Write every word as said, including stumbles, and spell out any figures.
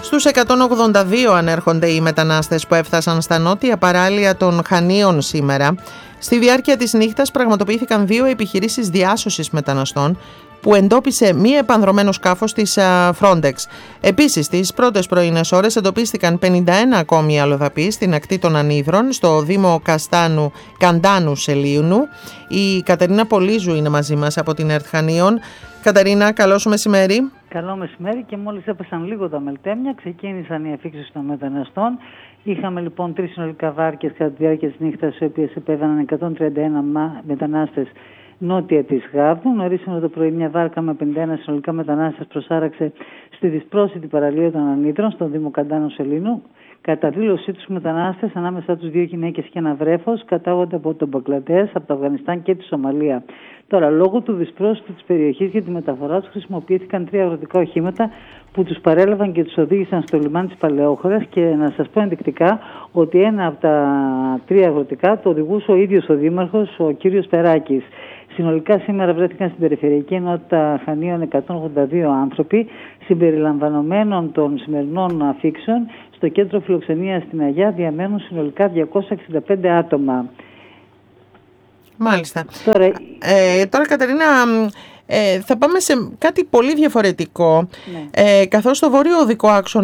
Στους εκατόν ογδόντα δύο ανέρχονται οι μετανάστες που έφτασαν στα νότια παράλια των Χανίων σήμερα. Στη διάρκεια της νύχτας πραγματοποιήθηκαν δύο επιχειρήσεις διάσωσης μεταναστών που εντόπισε μη επανδρωμένο σκάφος της Frontex. Επίσης, τις πρώτες πρωινές ώρες εντοπίστηκαν πενήντα ένα ακόμη αλλοδαποί στην ακτή των Ανίδρων, στο Δήμο Καστάνου, Καντάνου Σελίουνου. Η Κατερίνα Πολύζου είναι μαζί μας από την ΕΡΤ Χανίων. Κατερίνα, καλό σου μεσημέρι. Καλό μεσημέρι, και μόλις έπεσαν λίγο τα μελτέμια, ξεκίνησαν οι αφήξεις των μεταναστών. Είχαμε λοιπόν τρεις συνολικά βάρκες κατά τη διάρκεια της νύχτας, οι οποίες επέβαιναν εκατόν τριάντα ένα μετανάστες νότια της Γάβδου. Νωρίς σήμερα το πρωί, μια βάρκα με πενήντα ένα συνολικά μετανάστες προσάραξε στη δυσπρόσιτη παραλία των Ανίδρων, στον Δήμο Καντάνου Σελίνου. Κατά δήλωσή τους, μετανάστες, ανάμεσά τους δύο γυναίκες και ένα βρέφος, κατάγονται από τον Μπαγκλαντές, από το Αφγανιστάν και τη Σομαλία. Τώρα, λόγω του δυσπρόσιτου της περιοχής για τη μεταφορά τους, χρησιμοποιήθηκαν τρία αγροτικά οχήματα που τους παρέλαβαν και τους οδήγησαν στο λιμάνι της Παλαιόχωρας. Και να σας πω ενδεικτικά ότι ένα από τα τρία αγροτικά το οδηγούσε ο ίδιος ο δήμαρχος, ο κύριος Περάκης. Συνολικά σήμερα βρέθηκαν στην περιφερειακή ενότητα Χανίων εκατόν ογδόντα δύο άνθρωποι, συμπεριλαμβανομένων των σημερινών αφήξεων. Στο κέντρο φιλοξενίας στην Αγιά διαμένουν συνολικά διακόσια εξήντα πέντε άτομα. Μάλιστα. Τώρα, ε, τώρα Κατερίνα, ε, θα πάμε σε κάτι πολύ διαφορετικό. Ναι. Ε, καθώς το βόρειο οδικό άξονα